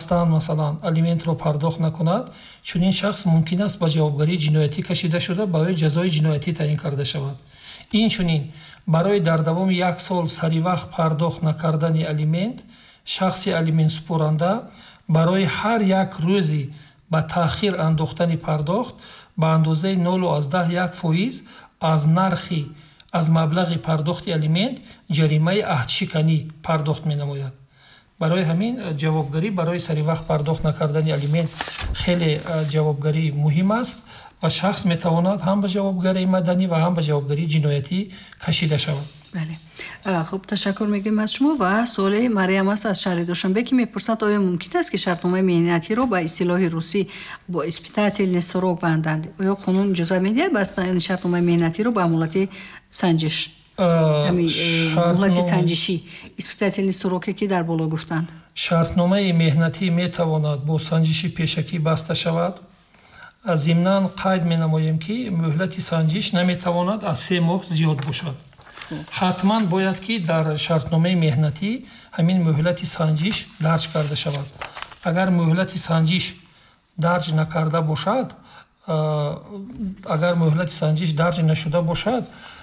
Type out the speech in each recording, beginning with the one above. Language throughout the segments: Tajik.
қасдан масалан алиментро пардохт накунад, чунин шахс мумкин аст ба ҷавобгарии ҷиноятӣ кашида шуда барои ҷазои ҷиноятӣ таъин карда шавад. Инчунин барои дар давоми 1 сол саривақт пардохт накардани алимент, шахси алиментсупоранда барои ҳар як рӯзи ба таъхир андохтани пардохт ба андозаи 0.1% аз маблағи пардохти алимент ҷаримаи аҳдшиканӣ пардохт менамояд. барои ҳамин ҷавобгарӣ барои саривақт пардохт накардани алимент хеле ҷавобгарӣ муҳим аст ва шахс метавонад ҳам ба ҷавобгарии маданӣ ва ҳам ба ҷавобгарии ҷиноятӣ кашида шавад. бале, хуб ташаккур мегӯем аз шумо. ва суоли Мариам аст аз шаҳри Душанбе ки мепурсад оё мумкин аст ки шартномаи меҳнатиро ба истилоҳи русӣ бо испитательный срок банданд? оё қонун иҷоза медиҳад бастани шартномаи меҳнатиро ба муҳлати санҷиш, муҳлати санҷишӣ, испитательный сроке ки дар боло гуфтанд? шартномаи меҳнатӣ метавонад бо санҷиши пешакӣ баста шавад. зимнан қайд менамоем ки муҳлати санҷиш наметавонад аз 3 моҳ зиёд бошад. ҳатман бояд ки дар шартномаи меҳнатӣ ҳамин муҳлати санҷиш дарҷ карда шавад. агар муҳлати санҷиш дарҷ накарда бошад, агар муҳлати санҷиш дарҷ нашуда бошад,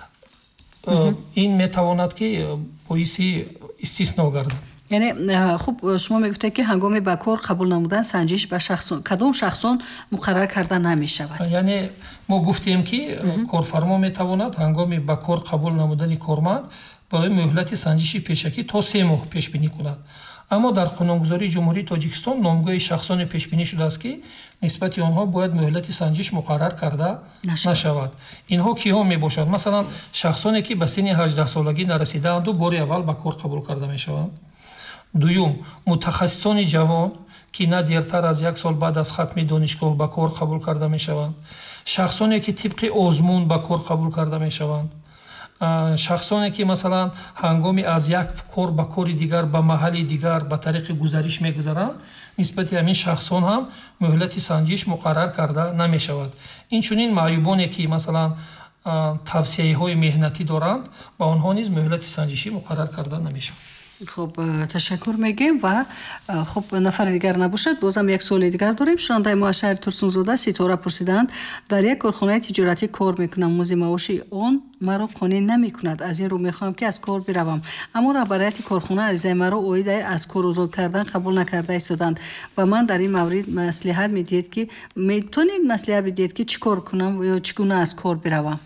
ин метавонад ки боиси истисно гардад. яъне хуб шумо мегуфтед ки ҳангоми ба кор қабул намудан санҷиш ба кадом шахсон муқаррар карда намешавад? яъне мо гуфтем ки корфармо метавонад ҳангоми ба кор қабул намудани корманд барои муҳлати санҷиши пешакӣ то 3 моҳ пешбинӣ кунад. аммо дар қонунгузории ҷумҳурии Тоҷикистон номгӯи шахсоне пешбинӣ шудааст ки нисбати онҳо бояд муҳлати санҷиш муқаррар карда нашавад. инҳо киҳо мебошанд? масалан шахсоне ки ба синни 18 солагӣ нарасидааду бори аввал ба кор қабул карда мешаванд. дуюм, мутахассисони ҷавон ки на дертар аз 1 сол баъд аз хатми донишгоҳ ба кор қабул карда мешаванд. шахсоне ки тибқи озмун ба кор қабул карда мешаванд. шахсоне ки масалан ҳангоми аз як кор ба кори дигар ба маҳалли дигар ба тариқи гузариш мегузаранд, нисбати ҳамин шахсон ҳам муҳлати санҷиш муқаррар карда намешавад. инчунин маъюбоне ки масалан тавсияҳои меҳнатӣ доранд, ба онҳо низ муҳлати санҷишӣ муқаррар карда намешавад. хуб ташаккур мегӯем. ва хуб нафари дигар набошад, бозам як суоли дигар дорем. шунавандаи мо аз шаҳри Турсунзода Ситора пурсиданд: дар як корхонаи тиҷоратӣ кор мекунам, музди маоши он маро қонеъ намекунад. аз ин рӯ мехоҳам ки аз кор биравам, аммо раҳбарияти корхона аризаи маро оидаи аз кор озод кардан қабул накарда истоданд. ба ман дар ин маврид маслиҳат медиҳед ки метавонед маслиҳат бидиҳед ки чӣ кор кунам ё чӣ гуна аз кор биравам?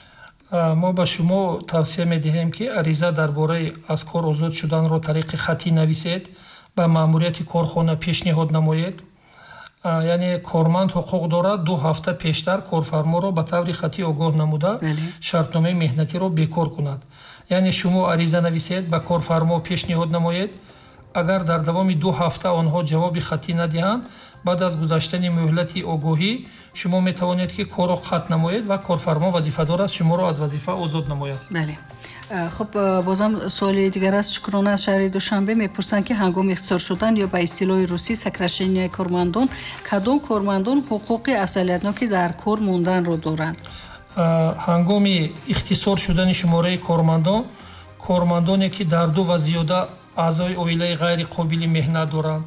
мо ба шумо тавсия медиҳем ки ариза дар бораи аз кор озод шуданро тариқи хатӣ нависед, ба маъмурияти корхона пешниҳод намоед. яъне корманд ҳуқуқ дорад 2 ҳафта пештар корфарморо ба таври хатӣ огоҳ намуда шартномаи меҳнатиро бекор кунад. яъне шумо ариза нависед, ба корфармо пешниҳод намоед. агар дар давоми 2 ҳафта онҳо ҷавоби хатӣ надиҳанд, баъд аз гузаштани муҳлати огоҳӣ шумо метавонед ки корро қатъ намоед ва корфармо вазифадор аст шуморо аз вазифа озод намояд. бале, хуб бозам суоли дигар аст. Шукрона аз шаҳри Душанбе мепурсанд ки ҳангоми ихтисор шудан ё ба истилоҳи русӣ сокращенияи кормандон, кадом кормандон ҳуқуқи афзалиятноки дар кор монданро доранд? ҳангоми ихтисор шудани шумораи кормандон, кормандоне ки дар 2 ва зиёда аъзои оилаи ғайри қобили меҳнат доранд,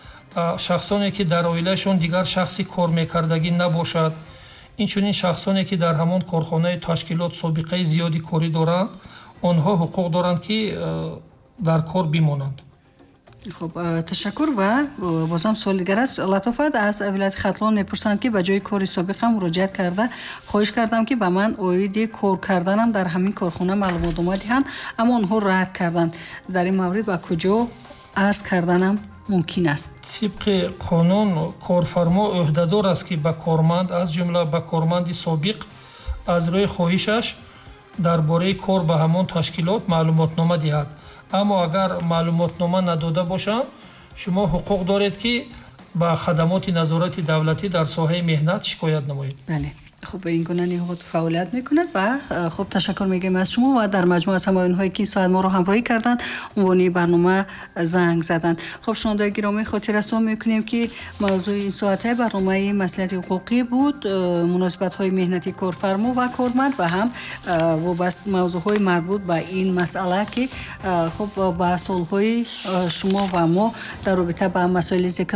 шахсоне ки дар оилаашон дигар шахси кормекардагӣ набошад, инчунин шахсоне ки дар ҳамон корхонаи ташкилот собиқаи зиёди корӣ доранд, онҳо ҳуқуқ доранд ки дар кор бимонанд. хуб ташаккур. ва бозам суоли дигар аст. Латофат аз вилояти Хатлон мепурсанд ки ба ҷои кори собиқам муроҷиат карда хоҳиш кардам ки ба ман оиди кор карданам дар ҳамин корхона маълумотнома диҳанд, аммо онҳо рад карданд. дар ин маврид ба куҷо арз карданам мумкин аст? тибқи қонун корфармо ӯҳдадор аст ки ба корманд, аз ҷумла ба корманди собиқ, аз рӯи хоҳишаш дар бораи кор ба ҳамон ташкилот маълумотнома диҳад. аммо агар маълумотнома надода бошанд, шумо ҳуқуқ доред ки ба хадамоти назорати давлатӣ дар соҳаи меҳнат шикоят намоед. бале, хуб ин гуна ниҳод фаъолият мекунад. ва хуб ташаккур мегӯем аз шумо ва дар маҷмӯъ аз ҳамоёнҳое ки ин соат моро ҳамроҳӣ карданд, унвони барнома занг заданд. хуб шунавандаи гиромӣ, хотиррасон мекунем ки мавзӯи ин соатаи барномаи маслиҳати ҳуқуқӣ буд, муносибатҳои меҳнати корфармо ва корманд ва ҳам мавзӯъҳои марбут ба ин масъала ки хуб ба солҳои шумо ва мо дар робита ба масоили зикр